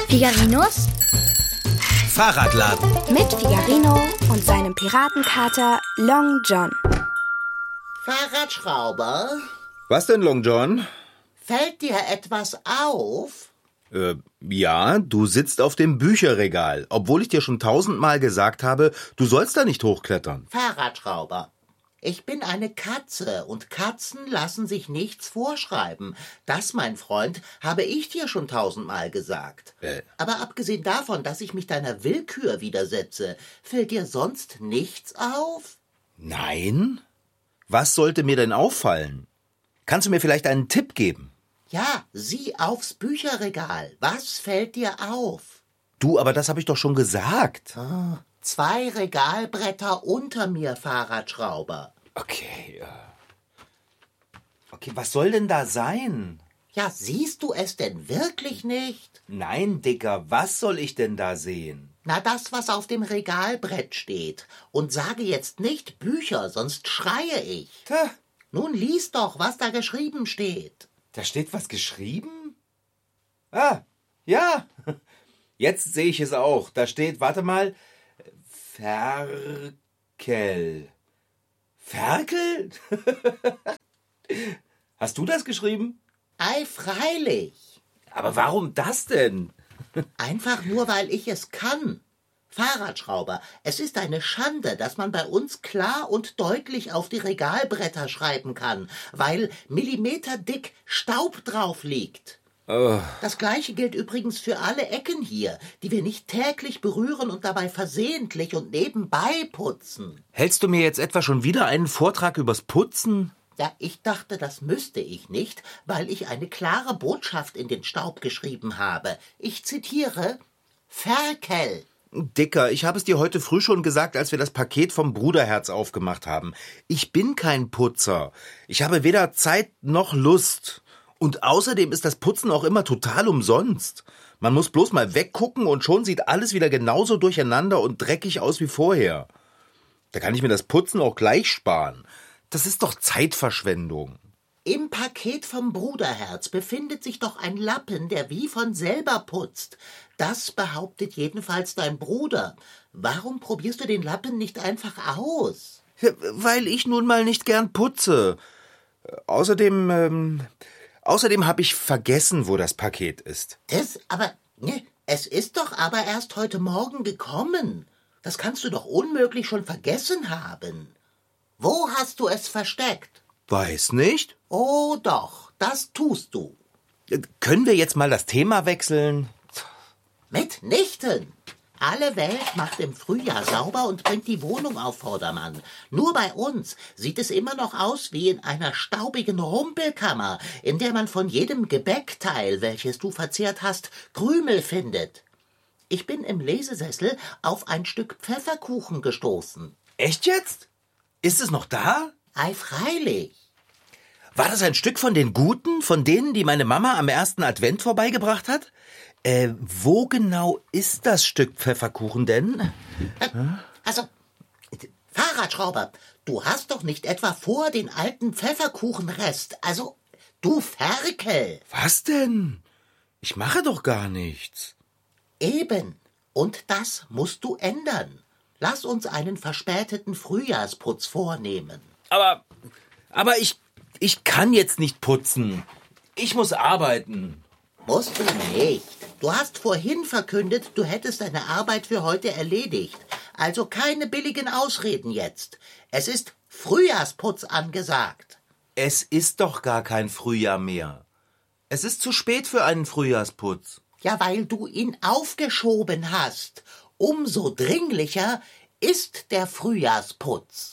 Figarinos Fahrradladen mit Figarino und seinem Piratenkater Long John. Fahrradschrauber, Was denn, Long John? fällt dir etwas auf? Ja, du sitzt auf dem Bücherregal, obwohl ich dir schon 1000-mal gesagt habe, du sollst da nicht hochklettern. Fahrradschrauber, ich bin eine Katze und Katzen lassen sich nichts vorschreiben. Das, mein Freund, habe ich dir schon 1000-mal gesagt. Aber abgesehen davon, dass ich mich deiner Willkür widersetze, fällt dir sonst nichts auf? Nein? Was sollte mir denn auffallen? Kannst du mir vielleicht einen Tipp geben? Ja, sieh aufs Bücherregal. Was fällt dir auf? Du, aber das habe ich doch schon gesagt. 2 Regalbretter unter mir, Fahrradschrauber. Okay, was soll denn da sein? Ja, siehst du es denn wirklich nicht? Nein, Dicker, was soll ich denn da sehen? Na, das, was auf dem Regalbrett steht. Und sage jetzt nicht Bücher, sonst schreie ich. Tja, Nun lies doch, was da geschrieben steht. da steht was geschrieben? Ah, ja, jetzt sehe ich es auch. Da steht, warte mal, Ferkel. Ferkel? Hast du das geschrieben? Ei, freilich. Aber warum das denn? Einfach nur, weil ich es kann. Fahrradschrauber, es ist eine Schande, dass man bei uns klar und deutlich auf die Regalbretter schreiben kann, weil millimeterdick Staub drauf liegt. Das Gleiche gilt übrigens für alle Ecken hier, die wir nicht täglich berühren und dabei versehentlich und nebenbei putzen. Hältst du mir jetzt etwa schon wieder einen Vortrag übers Putzen? Ja, ich dachte, das müsste ich nicht, weil ich eine klare Botschaft in den Staub geschrieben habe. Ich zitiere: Ferkel. Dicker, ich habe es dir heute früh schon gesagt, als wir das Paket vom Bruderherz aufgemacht haben. Ich bin kein Putzer. Ich habe weder Zeit noch Lust. Und außerdem ist das Putzen auch immer total umsonst. Man muss bloß mal weggucken und schon sieht alles wieder genauso durcheinander und dreckig aus wie vorher. Da kann ich mir das Putzen auch gleich sparen. Das ist doch Zeitverschwendung. Im Paket vom Bruderherz befindet sich doch ein Lappen, der wie von selber putzt. Das behauptet jedenfalls dein Bruder. Warum probierst du den Lappen nicht einfach aus? Weil ich nun mal nicht gern putze. Außerdem habe ich vergessen, wo das Paket ist. Es ist doch aber erst heute Morgen gekommen. Das kannst du doch unmöglich schon vergessen haben. Wo hast du es versteckt? Weiß nicht. Oh doch, das tust du. Können wir jetzt mal das Thema wechseln? Mitnichten. Alle Welt macht im Frühjahr sauber und bringt die Wohnung auf Vordermann. Nur bei uns sieht es immer noch aus wie in einer staubigen Rumpelkammer, in der man von jedem Gebäckteil, welches du verzehrt hast, Krümel findet. Ich bin im Lesesessel auf ein Stück Pfefferkuchen gestoßen. Echt jetzt? Ist es noch da? Ei, freilich. War das ein Stück von den Guten, von denen, die meine Mama am 1. Advent vorbeigebracht hat? Wo genau ist das Stück Pfefferkuchen denn? Also, Fahrradschrauber, du hast doch nicht etwa vor den alten Pfefferkuchenrest. Also, du Ferkel. Was denn? Ich mache doch gar nichts. Eben. Und das musst du ändern. Lass uns einen verspäteten Frühjahrsputz vornehmen. Aber ich kann jetzt nicht putzen. Ich muss arbeiten. Musst du nicht. Du hast vorhin verkündet, du hättest deine Arbeit für heute erledigt. Also keine billigen Ausreden jetzt. Es ist Frühjahrsputz angesagt. Es ist doch gar kein Frühjahr mehr. Es ist zu spät für einen Frühjahrsputz. Ja, weil du ihn aufgeschoben hast. Umso dringlicher ist der Frühjahrsputz.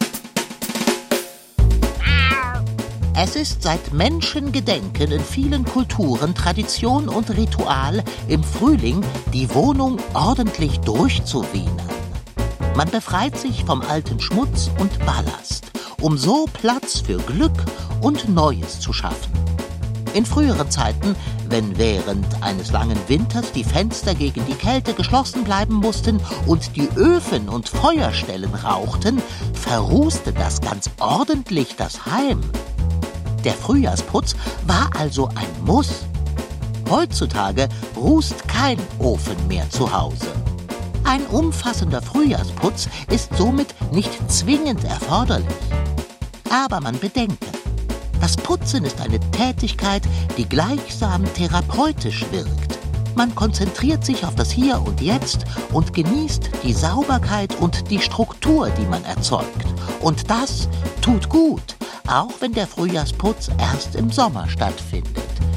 Es ist seit Menschengedenken in vielen Kulturen Tradition und Ritual, im Frühling die Wohnung ordentlich durchzuwienern. Man befreit sich vom alten Schmutz und Ballast, um so Platz für Glück und Neues zu schaffen. In früheren Zeiten, wenn während eines langen Winters die Fenster gegen die Kälte geschlossen bleiben mussten und die Öfen und Feuerstellen rauchten, verrußte das ganz ordentlich das Heim. Der Frühjahrsputz war also ein Muss. Heutzutage rußt kein Ofen mehr zu Hause. Ein umfassender Frühjahrsputz ist somit nicht zwingend erforderlich. Aber man bedenke, das Putzen ist eine Tätigkeit, die gleichsam therapeutisch wirkt. Man konzentriert sich auf das Hier und Jetzt und genießt die Sauberkeit und die Struktur, die man erzeugt. Und das tut gut, auch wenn der Frühjahrsputz erst im Sommer stattfindet.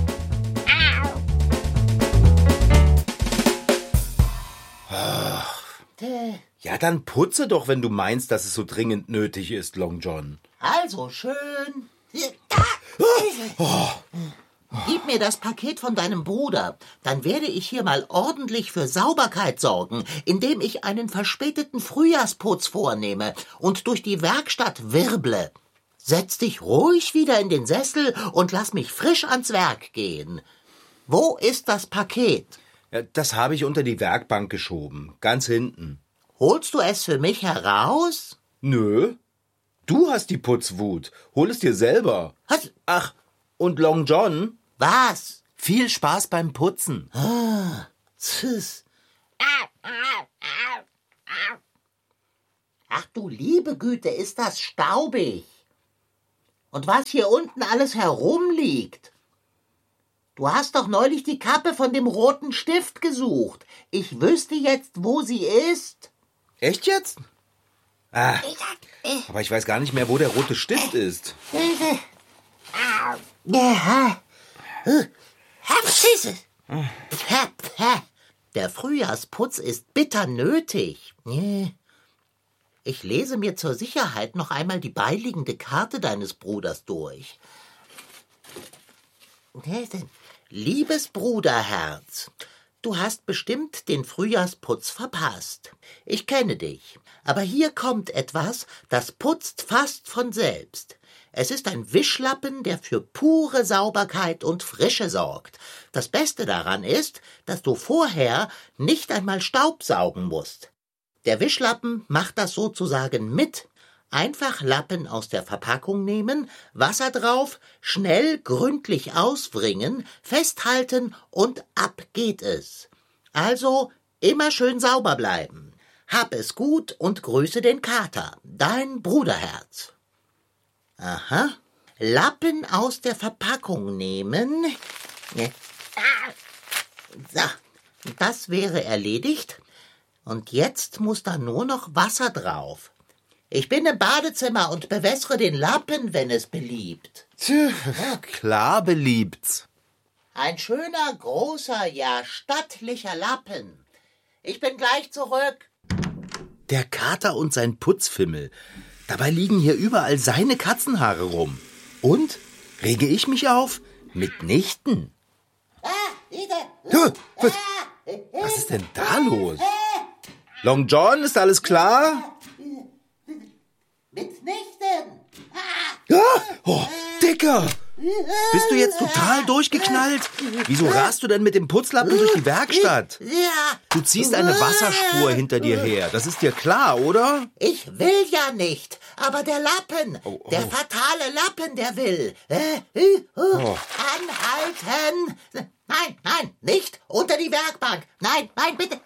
Ja, dann putze doch, wenn du meinst, dass es so dringend nötig ist, Long John. Also schön. Gib mir das Paket von deinem Bruder, dann werde ich hier mal ordentlich für Sauberkeit sorgen, indem ich einen verspäteten Frühjahrsputz vornehme und durch die Werkstatt wirble. Setz dich ruhig wieder in den Sessel und lass mich frisch ans Werk gehen. Wo ist das Paket? Ja, das habe ich unter die Werkbank geschoben, ganz hinten. Holst du es für mich heraus? Nö, du hast die Putzwut. Hol es dir selber. Was? Ach, und Long John? Was? Viel Spaß beim Putzen. Tschüss. Ach du liebe Güte, ist das staubig. Und was hier unten alles herumliegt. Du hast doch neulich die Kappe von dem roten Stift gesucht. Ich wüsste jetzt, wo sie ist. Echt jetzt? Ah, aber ich weiß gar nicht mehr, wo der rote Stift ist. Der Frühjahrsputz ist bitter nötig. Ich lese mir zur Sicherheit noch einmal die beiliegende Karte deines Bruders durch. Liebes Bruderherz, du hast bestimmt den Frühjahrsputz verpasst. Ich kenne dich, aber hier kommt etwas, das putzt fast von selbst. Es ist ein Wischlappen, der für pure Sauberkeit und Frische sorgt. Das Beste daran ist, dass du vorher nicht einmal Staubsaugen musst. Der Wischlappen macht das sozusagen mit. Einfach Lappen aus der Verpackung nehmen, Wasser drauf, schnell gründlich auswringen, festhalten und ab geht es. Also immer schön sauber bleiben. Hab es gut und grüße den Kater, dein Bruderherz. Aha, Lappen aus der Verpackung nehmen. So, das wäre erledigt. Und jetzt muss da nur noch Wasser drauf. Ich bin im Badezimmer und bewässere den Lappen, wenn es beliebt. Klar beliebt's. Ein schöner, großer, ja stattlicher Lappen. Ich bin gleich zurück. Der Kater und sein Putzfimmel. Dabei liegen hier überall seine Katzenhaare rum. Und? Rege ich mich auf? Mitnichten. Was ist denn da los? Long John, ist alles klar? Mitnichten. Oh, Dicker! Bist du jetzt total durchgeknallt? Wieso rast du denn mit dem Putzlappen durch die Werkstatt? Ja. Du ziehst eine Wasserspur hinter dir her. Das ist dir klar, oder? Ich will ja nicht, aber der Lappen, der fatale Lappen, der will. Anhalten! Nein, nicht unter die Werkbank. Nein, bitte.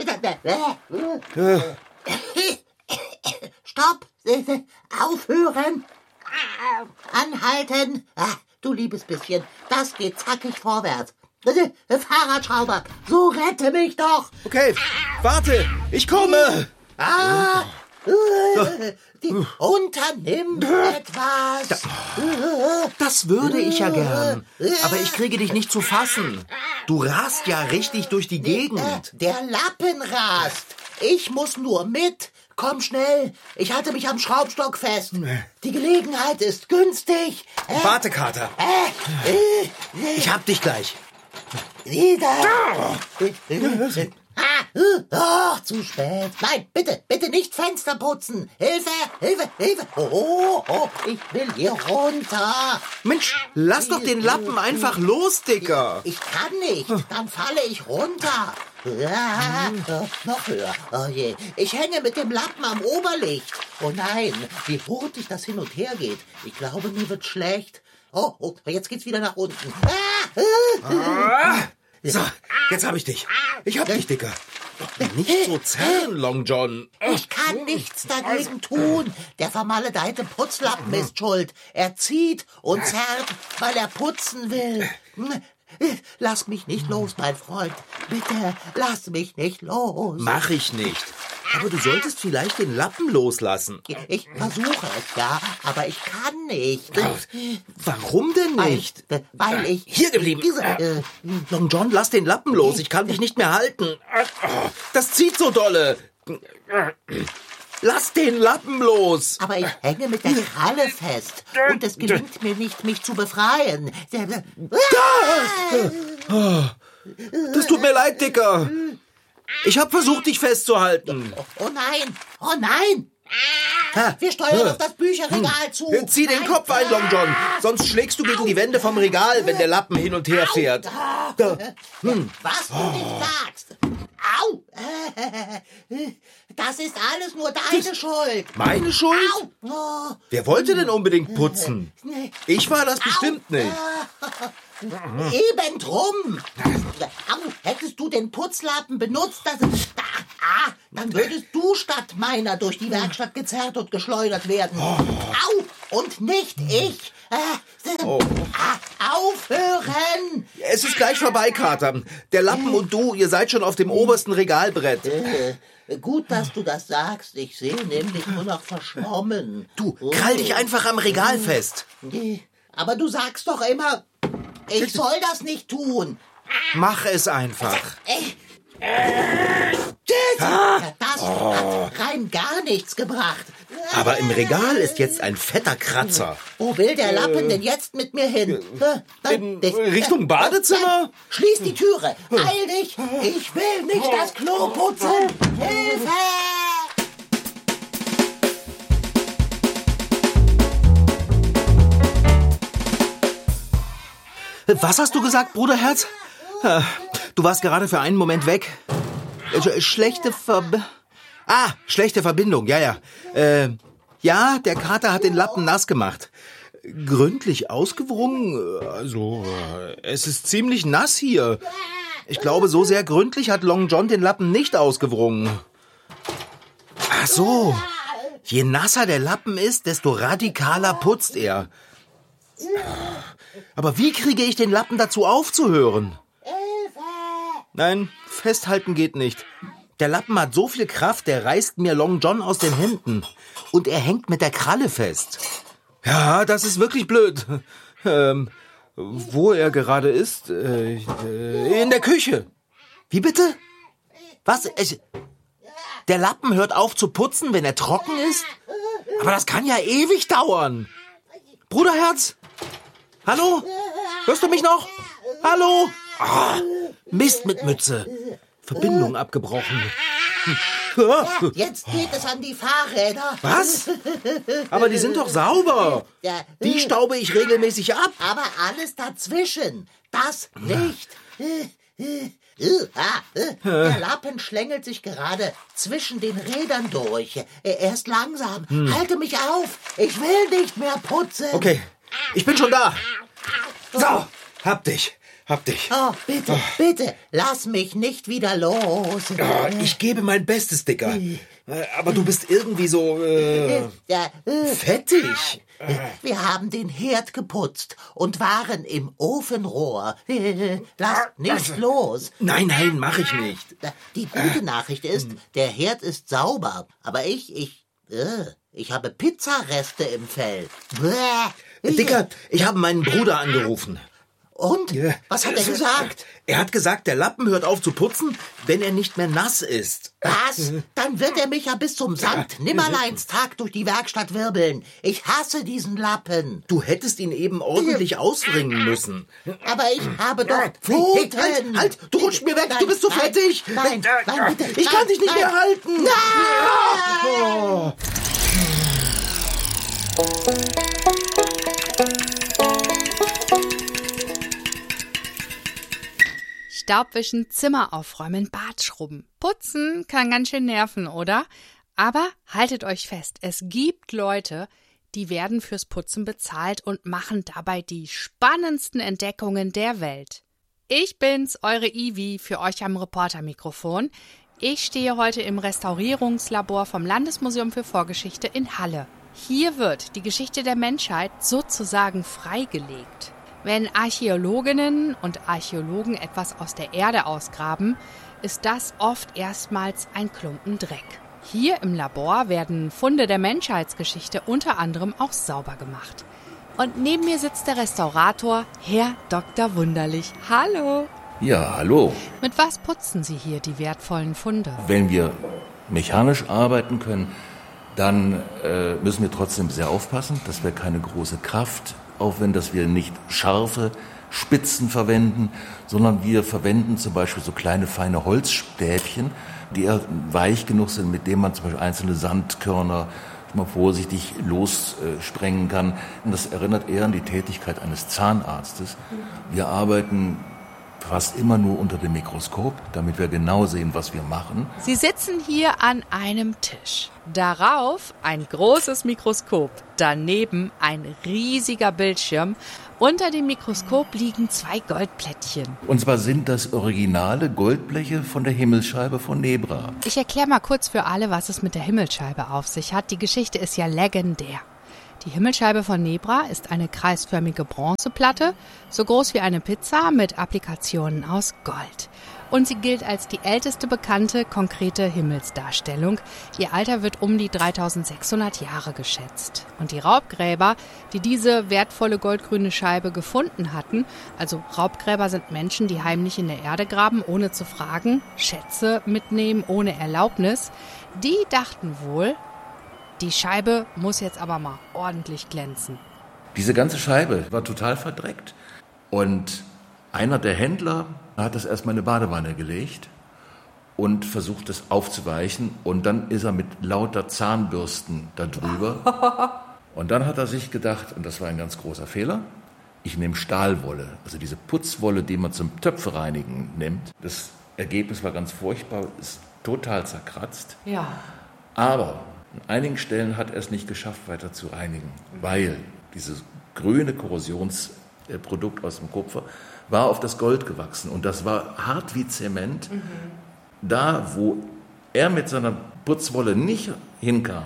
Stopp! Aufhören! Anhalten! Du liebes bisschen, das geht zackig vorwärts. Fahrradschrauber, so rette mich doch! Okay, warte, ich komme! Unternimm etwas! Das würde ich ja gern, aber ich kriege dich nicht zu fassen. Du rast ja richtig durch die Gegend. Der Lappen rast. Ich muss nur mit. Komm schnell, ich halte mich am Schraubstock fest. Die Gelegenheit ist günstig. Warte, Kater. Ich hab dich gleich. Wieder. Zu spät. Nein, bitte nicht Fenster putzen. Hilfe. Oh, ich will hier runter. Mensch, lass doch den Lappen einfach los, Dicker. Ich kann nicht, dann falle ich runter. Noch höher. Oh je, ich hänge mit dem Lappen am Oberlicht. Oh nein, wie hurtig das hin und her geht. Ich glaube, mir wird schlecht. Oh, jetzt geht's wieder nach unten. So, jetzt hab ich dich. Ich hab dich, Dicker. Nicht so zerren, Long John. Ich kann nichts dagegen tun. Der vermaledeite Putzlappen ist schuld. Er zieht und zerrt, weil er putzen will. Lass mich nicht los, mein Freund. Bitte, lass mich nicht los. Mach ich nicht. Aber du solltest vielleicht den Lappen loslassen. Ich versuche es ja, aber ich kann nicht. Warum denn nicht? Weil ich... Hier geblieben. Long John, lass den Lappen los. Ich kann dich nicht mehr halten. Das zieht so dolle. Lass den Lappen los. Aber ich hänge mit der Kralle fest. Und es gelingt mir nicht, mich zu befreien. Das tut mir leid, Dicker. Ich habe versucht, dich festzuhalten. Oh nein, oh nein. Wir steuern auf das Bücherregal zu. Zieh den Kopf ein, Long John. Sonst schlägst du gegen die Wände vom Regal, wenn der Lappen hin und her fährt. Was du nicht sagst. Au. Das ist alles nur deine Schuld. Meine Schuld? Au. Wer wollte denn unbedingt putzen? Ich war das bestimmt nicht. Eben drum. Hättest du den Putzlappen benutzt, dann würdest du statt meiner durch die Werkstatt gezerrt und geschleudert werden. Au, und nicht ich. Aufhören! Es ist gleich vorbei, Kater. Der Lappen und du, ihr seid schon auf dem obersten Regalbrett. Gut, dass du das sagst. Ich sehe nämlich nur noch verschwommen. Du, krall dich einfach am Regal fest. Aber du sagst doch immer, ich soll das nicht tun. Mach es einfach. Das hat rein gar nichts gebracht. Aber im Regal ist jetzt ein fetter Kratzer. Wo will der Lappen denn jetzt mit mir hin? In Richtung Badezimmer? Schließ die Türe. Eil dich. Ich will nicht das Klo putzen. Hilfe! Was hast du gesagt, Bruderherz? Du warst gerade für einen Moment weg. Schlechte Verbindung, ja. Ja, der Kater hat den Lappen nass gemacht. Gründlich ausgewrungen? Also, es ist ziemlich nass hier. Ich glaube, so sehr gründlich hat Long John den Lappen nicht ausgewrungen. Ach so. Je nasser der Lappen ist, desto radikaler putzt er. Aber wie kriege ich den Lappen dazu aufzuhören? Nein, festhalten geht nicht. Der Lappen hat so viel Kraft, der reißt mir Long John aus den Händen. Und er hängt mit der Kralle fest. Ja, das ist wirklich blöd. Wo er gerade ist? In der Küche. Wie bitte? Was? Der Lappen hört auf zu putzen, wenn er trocken ist? Aber das kann ja ewig dauern. Bruderherz? Hallo? Hörst du mich noch? Hallo? Mist mit Mütze. Verbindung abgebrochen. Jetzt geht es an die Fahrräder. Was? Aber die sind doch sauber. Die staube ich regelmäßig ab. Aber alles dazwischen, das nicht. Der Lappen schlängelt sich gerade zwischen den Rädern durch. Er ist langsam. Halte mich auf. Ich will nicht mehr putzen. Okay, ich bin schon da. So, hab dich. Oh, bitte, lass mich nicht wieder los. Ich gebe mein Bestes, Dicker. Aber du bist irgendwie so, fettig. Wir haben den Herd geputzt und waren im Ofenrohr. Lass nicht los. Nein, mach ich nicht. Die gute Nachricht ist, der Herd ist sauber. Aber ich habe Pizzareste im Fell. Dicker, ich habe meinen Bruder angerufen. Und? Was hat er gesagt? Er hat gesagt, der Lappen hört auf zu putzen, wenn er nicht mehr nass ist. Was? Dann wird er mich ja bis zum Sankt-Nimmerleinstag durch die Werkstatt wirbeln. Ich hasse diesen Lappen. Du hättest ihn eben ordentlich ausbringen müssen. Aber ich habe doch Pfoten. Halt, du rutschst mir weg, du bist so fettig. Nein, bitte. Ich kann dich nicht mehr halten. Nein! Staubwischen, Zimmer aufräumen, Bad schrubben. Putzen kann ganz schön nerven, oder? Aber haltet euch fest, es gibt Leute, die werden fürs Putzen bezahlt und machen dabei die spannendsten Entdeckungen der Welt. Ich bin's, eure Ivi, für euch am Reportermikrofon. Ich stehe heute im Restaurierungslabor vom Landesmuseum für Vorgeschichte in Halle. Hier wird die Geschichte der Menschheit sozusagen freigelegt. Wenn Archäologinnen und Archäologen etwas aus der Erde ausgraben, ist das oft erstmals ein Klumpen Dreck. Hier im Labor werden Funde der Menschheitsgeschichte unter anderem auch sauber gemacht. Und neben mir sitzt der Restaurator, Herr Dr. Wunderlich. Hallo! Ja, hallo. Mit was putzen Sie hier die wertvollen Funde? Wenn wir mechanisch arbeiten können, dann müssen wir trotzdem sehr aufpassen, dass wir keine große Kraft aufwenden, dass wir nicht scharfe Spitzen verwenden, sondern wir verwenden zum Beispiel so kleine, feine Holzstäbchen, die eher weich genug sind, mit denen man zum Beispiel einzelne Sandkörner mal vorsichtig lossprengen kann. Und das erinnert eher an die Tätigkeit eines Zahnarztes. Wir arbeiten fast immer nur unter dem Mikroskop, damit wir genau sehen, was wir machen. Sie sitzen hier an einem Tisch. Darauf ein großes Mikroskop, daneben ein riesiger Bildschirm. Unter dem Mikroskop liegen 2 Goldplättchen. Und zwar sind das originale Goldbleche von der Himmelsscheibe von Nebra. Ich erkläre mal kurz für alle, was es mit der Himmelsscheibe auf sich hat. Die Geschichte ist ja legendär. Die Himmelsscheibe von Nebra ist eine kreisförmige Bronzeplatte, so groß wie eine Pizza mit Applikationen aus Gold. Und sie gilt als die älteste bekannte konkrete Himmelsdarstellung. Ihr Alter wird um die 3600 Jahre geschätzt. Und die Raubgräber, die diese wertvolle goldgrüne Scheibe gefunden hatten, also Raubgräber sind Menschen, die heimlich in der Erde graben, ohne zu fragen, Schätze mitnehmen ohne Erlaubnis, die dachten wohl, die Scheibe muss jetzt aber mal ordentlich glänzen. Diese ganze Scheibe war total verdreckt. Und einer der Händler hat das erstmal in eine Badewanne gelegt und versucht, es aufzuweichen. Und dann ist er mit lauter Zahnbürsten da drüber. Und dann hat er sich gedacht, und das war ein ganz großer Fehler, ich nehme Stahlwolle, also diese Putzwolle, die man zum Töpfereinigen nimmt. Das Ergebnis war ganz furchtbar, ist total zerkratzt. Ja. Aber an einigen Stellen hat er es nicht geschafft, weiter zu reinigen, weil dieses grüne Korrosionsprodukt aus dem Kupfer war auf das Gold gewachsen und das war hart wie Zement. Da, wo er mit seiner Putzwolle nicht hinkam,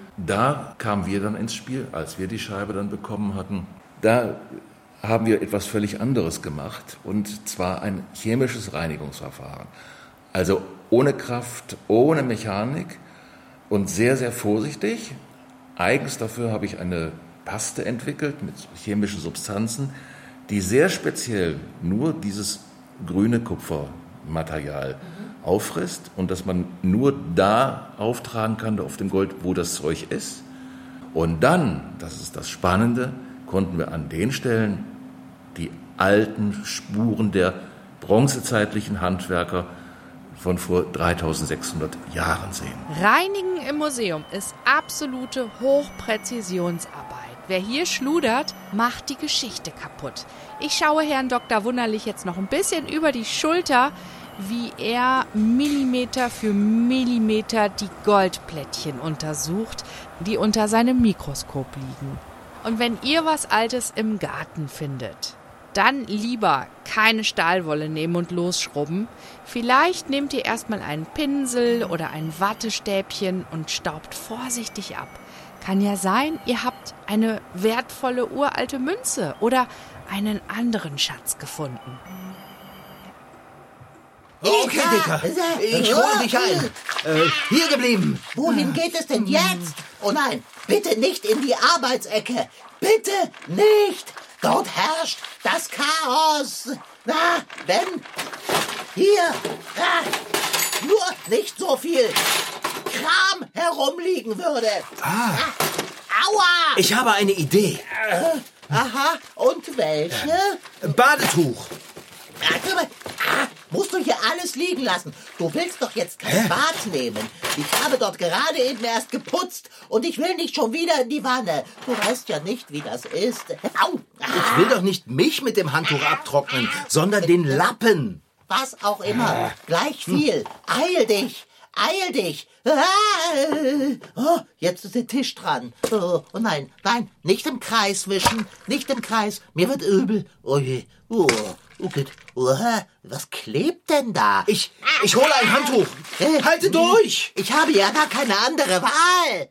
da kamen wir dann ins Spiel, als wir die Scheibe dann bekommen hatten. Da haben wir etwas völlig anderes gemacht und zwar ein chemisches Reinigungsverfahren. Also ohne Kraft, ohne Mechanik, und sehr, sehr vorsichtig. Eigens dafür habe ich eine Paste entwickelt mit chemischen Substanzen, die sehr speziell nur dieses grüne Kupfermaterial auffrisst und dass man nur da auftragen kann, auf dem Gold, wo das Zeug ist. Und dann, das ist das Spannende, konnten wir an den Stellen die alten Spuren der bronzezeitlichen Handwerker von vor 3600 Jahren sehen. Reinigen im Museum ist absolute Hochpräzisionsarbeit. Wer hier schludert, macht die Geschichte kaputt. Ich schaue Herrn Dr. Wunderlich jetzt noch ein bisschen über die Schulter, wie er Millimeter für Millimeter die Goldplättchen untersucht, die unter seinem Mikroskop liegen. Und wenn ihr was Altes im Garten findet, dann lieber keine Stahlwolle nehmen und losschrubben. Vielleicht nehmt ihr erstmal einen Pinsel oder ein Wattestäbchen und staubt vorsichtig ab. Kann ja sein, ihr habt eine wertvolle uralte Münze oder einen anderen Schatz gefunden. Okay, Dicker, ich hole dich ein. Hier geblieben. Wohin geht es denn jetzt? Oh nein, bitte nicht in die Arbeitsecke. Bitte nicht. Dort herrscht das Chaos. Na, wenn hier nur nicht so viel Kram herumliegen würde. Aua! Ich habe eine Idee. Aha, und welche? Badetuch. Musst du hier alles liegen lassen? Du willst doch jetzt kein Bad nehmen. Ich habe dort gerade eben erst geputzt und ich will nicht schon wieder in die Wanne. Du weißt ja nicht, wie das ist. Au! Ich will doch nicht mich mit dem Handtuch abtrocknen, sondern den Lappen. Was auch immer. Gleich viel. Eil dich. Eil dich. Oh, jetzt ist der Tisch dran. Oh nein, nein, nicht im Kreis wischen. Nicht im Kreis. Mir wird übel. Oh je. Was klebt denn da? Ich hole ein Handtuch. Halte durch! Ich habe ja gar keine andere Wahl.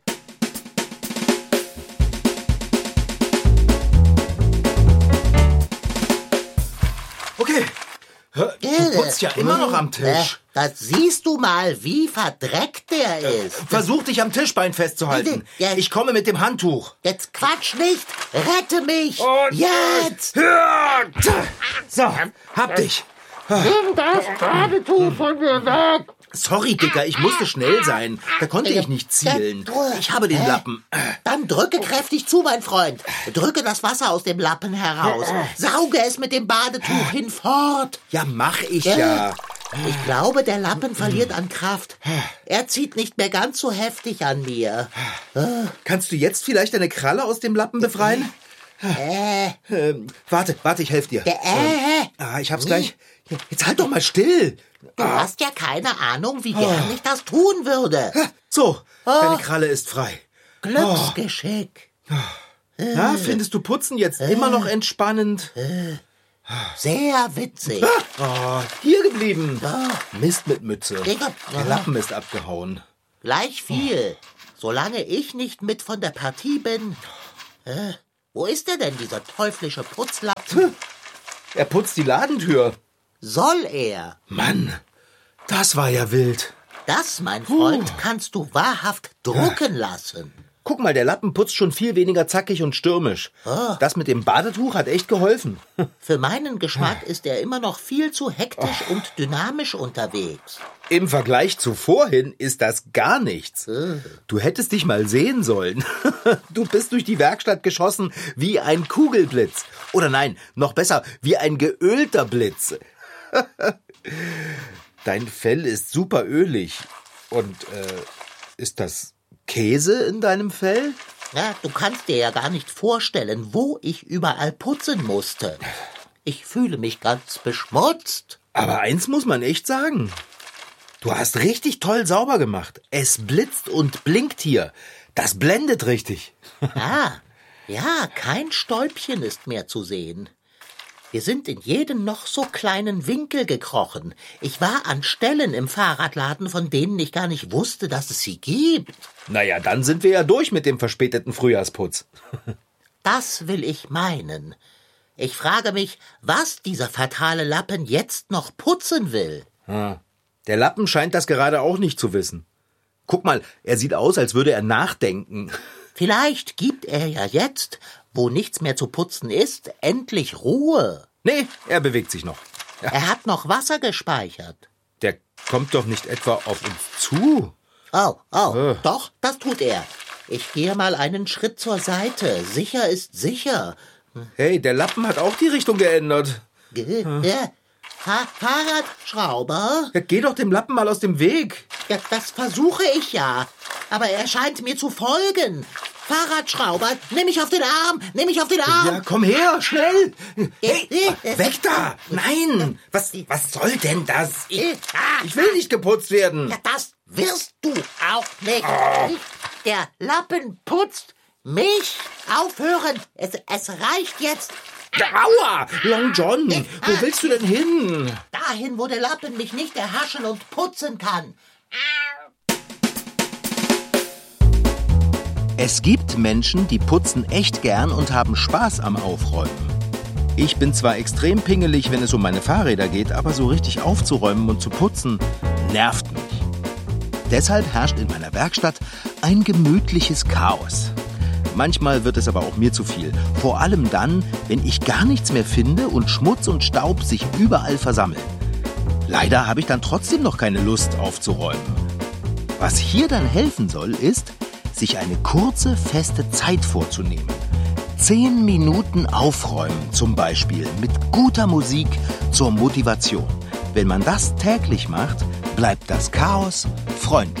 Okay. Du putzt ja immer noch am Tisch. Das siehst du mal, wie verdreckt der ist. Versuch dich am Tischbein festzuhalten. Ja. Ich komme mit dem Handtuch. Jetzt quatsch nicht. Rette mich. Und Jetzt. So, hab dich. Nimm das Badetuch von mir weg. Sorry, Dicker, ich musste schnell sein. Da konnte ich nicht zielen. Ich habe den Lappen. Dann drücke kräftig zu, mein Freund. Drücke das Wasser aus dem Lappen heraus. Sauge es mit dem Badetuch hinfort. Ja, mach ich ja. Ich glaube, der Lappen verliert an Kraft. Er zieht nicht mehr ganz so heftig an mir. Kannst du jetzt vielleicht eine Kralle aus dem Lappen befreien? Warte, ich helfe dir. Ich hab's gleich. Jetzt halt doch mal still. Du hast ja keine Ahnung, wie gern ich das tun würde. So, deine Kralle ist frei. Glücksgeschick. Na, findest du Putzen jetzt immer noch entspannend? Sehr witzig. Hier geblieben. Mist mit Mütze. Digga. Der Lappen ist abgehauen. Gleich viel. Solange ich nicht mit von der Partie bin. Wo ist der denn, dieser teuflische Putzlappen? Er putzt die Ladentür. Soll er? Mann, das war ja wild. Das, mein Freund, kannst du wahrhaft drucken lassen. Guck mal, der Lappen putzt schon viel weniger zackig und stürmisch. Das mit dem Badetuch hat echt geholfen. Für meinen Geschmack ist er immer noch viel zu hektisch und dynamisch unterwegs. Im Vergleich zu vorhin ist das gar nichts. Du hättest dich mal sehen sollen. Du bist durch die Werkstatt geschossen wie ein Kugelblitz. Oder nein, noch besser, wie ein geölter Blitz. Dein Fell ist super ölig. Und ist das Käse in deinem Fell? Ja, du kannst dir ja gar nicht vorstellen, wo ich überall putzen musste. Ich fühle mich ganz beschmutzt. Aber eins muss man echt sagen. Du hast richtig toll sauber gemacht. Es blitzt und blinkt hier. Das blendet richtig. Ja, kein Stäubchen ist mehr zu sehen. Wir sind in jeden noch so kleinen Winkel gekrochen. Ich war an Stellen im Fahrradladen, von denen ich gar nicht wusste, dass es sie gibt. Naja, dann sind wir ja durch mit dem verspäteten Frühjahrsputz. Das will ich meinen. Ich frage mich, was dieser fatale Lappen jetzt noch putzen will. Der Lappen scheint das gerade auch nicht zu wissen. Guck mal, er sieht aus, als würde er nachdenken. Vielleicht gibt er ja jetzt, wo nichts mehr zu putzen ist, endlich Ruhe. Nee, er bewegt sich noch. Ja. Er hat noch Wasser gespeichert. Der kommt doch nicht etwa auf uns zu. Doch, das tut er. Ich gehe mal einen Schritt zur Seite. Sicher ist sicher. Hey, der Lappen hat auch die Richtung geändert. Fahrradschrauber? Ja, geh doch dem Lappen mal aus dem Weg. Ja, das versuche ich ja. Aber er scheint mir zu folgen. Fahrradschrauber, nimm mich auf den Arm, Ja, komm her, schnell. Hey, weg da. Nein, was soll denn das? Ich will nicht geputzt werden. Ja, das wirst du auch nicht. Der Lappen putzt mich. Aufhören. Es reicht jetzt. Aua, Long John, wo willst du denn hin? Dahin, wo der Lappen mich nicht erhaschen und putzen kann. Es gibt Menschen, die putzen echt gern und haben Spaß am Aufräumen. Ich bin zwar extrem pingelig, wenn es um meine Fahrräder geht, aber so richtig aufzuräumen und zu putzen, nervt mich. Deshalb herrscht in meiner Werkstatt ein gemütliches Chaos. Manchmal wird es aber auch mir zu viel. Vor allem dann, wenn ich gar nichts mehr finde und Schmutz und Staub sich überall versammeln. Leider habe ich dann trotzdem noch keine Lust aufzuräumen. Was hier dann helfen soll, ist, sich eine kurze, feste Zeit vorzunehmen. 10 Minuten aufräumen zum Beispiel mit guter Musik zur Motivation. Wenn man das täglich macht, bleibt das Chaos freundlich.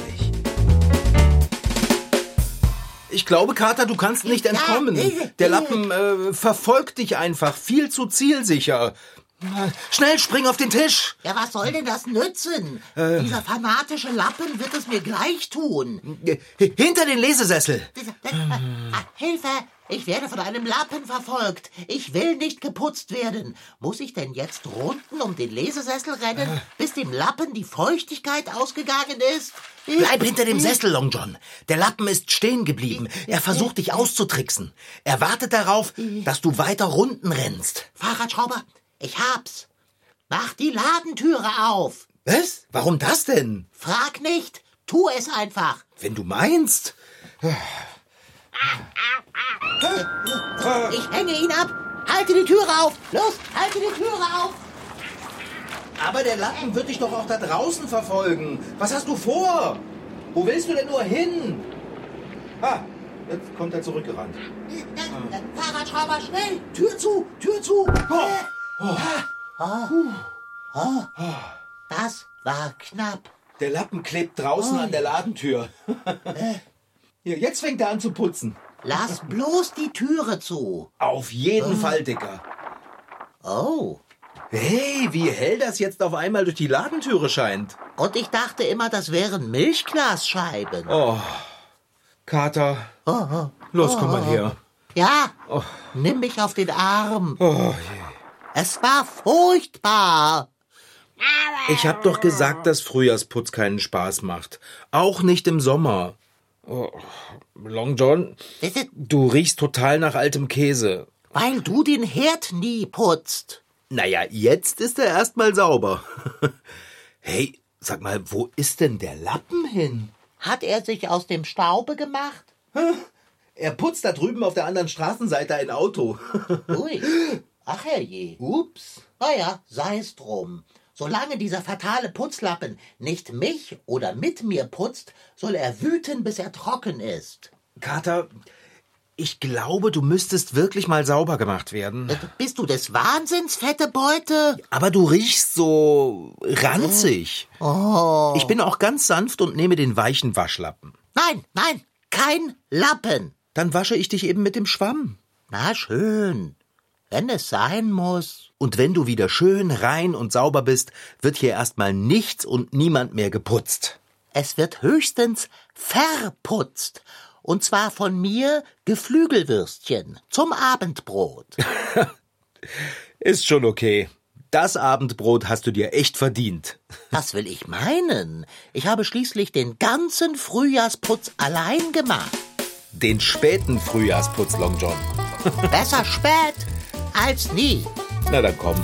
Ich glaube, Kater, du kannst nicht entkommen. Der Lappen verfolgt dich einfach, viel zu zielsicher. Schnell, spring auf den Tisch. Ja, was soll denn das nützen? Dieser fanatische Lappen wird es mir gleich tun. Hinter den Lesesessel. Hilfe, Ich werde von einem Lappen verfolgt. Ich will nicht geputzt werden. Muss ich denn jetzt Runden um den Lesesessel rennen, bis dem Lappen die Feuchtigkeit ausgegangen ist? Bleib hinter dem Sessel, Long John. Der Lappen ist stehen geblieben. Er versucht, dich auszutricksen. Er wartet darauf, dass du weiter Runden rennst. Fahrradschrauber, ich hab's. Mach die Ladentüre auf. Was? Warum das denn? Frag nicht. Tu es einfach. Wenn du meinst. Ich hänge ihn ab. Halte die Türe auf. Los, halte die Türe auf. Aber der Lappen wird dich doch auch da draußen verfolgen. Was hast du vor? Wo willst du denn nur hin? Jetzt kommt er zurückgerannt. Fahrradschrauber, schnell. Tür zu, Tür zu. Das war knapp. Der Lappen klebt draußen an der Ladentür. Hier, jetzt fängt er an zu putzen. Lass bloß die Türe zu. Auf jeden Fall, Dicker. Oh. Hey, wie hell das jetzt auf einmal durch die Ladentüre scheint. Und ich dachte immer, das wären Milchglasscheiben. Oh, Kater. Los, komm mal her. Ja, nimm mich auf den Arm. Oh, Es war furchtbar. ich hab doch gesagt, dass Frühjahrsputz keinen Spaß macht. Auch nicht im Sommer. Oh, Long John, du riechst total nach altem Käse. Weil du den Herd nie putzt. Naja, jetzt ist er erstmal sauber. Hey, sag mal, wo ist denn der Lappen hin? Hat er sich aus dem Staube gemacht? Er putzt da drüben auf der anderen Straßenseite ein Auto. Ui. Ach herrje. Ups. Naja, sei es drum. Solange dieser fatale Putzlappen nicht mich oder mit mir putzt, soll er wüten, bis er trocken ist. Kater, ich glaube, du müsstest wirklich mal sauber gemacht werden. Bist du des Wahnsinns, fette Beute? Aber du riechst so ranzig. Oh. Ich bin auch ganz sanft und nehme den weichen Waschlappen. Nein, kein Lappen. Dann wasche ich dich eben mit dem Schwamm. Na schön, wenn es sein muss. Und wenn du wieder schön rein und sauber bist, wird hier erstmal nichts und niemand mehr geputzt. Es wird höchstens verputzt. Und zwar von mir Geflügelwürstchen zum Abendbrot. Ist schon okay. Das Abendbrot hast du dir echt verdient. Das will ich meinen. Ich habe schließlich den ganzen Frühjahrsputz allein gemacht. Den späten Frühjahrsputz, Long John. Besser spät als nie. Na dann komm.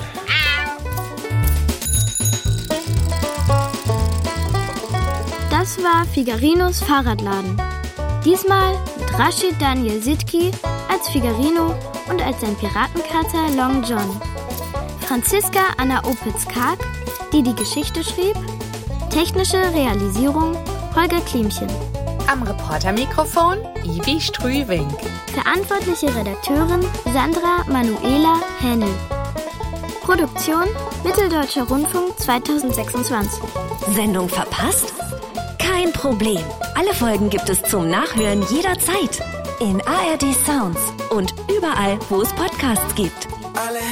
Das war Figarinos Fahrradladen. Diesmal mit Rashid Daniel Sidki als Figarino und als sein Piratenkater Long John. Franziska Anna Opitz-Karg, die die Geschichte schrieb. Technische Realisierung Holger Klimchen. Am Reportermikrofon Ivi Strüwing. Verantwortliche Redakteurin Sandra Manuela Hennel. Produktion Mitteldeutscher Rundfunk 2026. Sendung verpasst? Kein Problem. Alle Folgen gibt es zum Nachhören jederzeit. In ARD Sounds und überall, wo es Podcasts gibt. Alle